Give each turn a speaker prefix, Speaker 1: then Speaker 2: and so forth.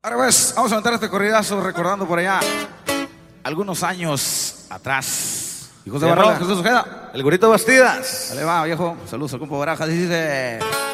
Speaker 1: Ahora pues, vamos a aventar este corridazo recordando por allá algunos años atrás. Hijos de Barrón, Jesús Ojeda,
Speaker 2: El Gurito Bastidas.
Speaker 1: dale va, viejo. Saludos al compa Barajas, dice.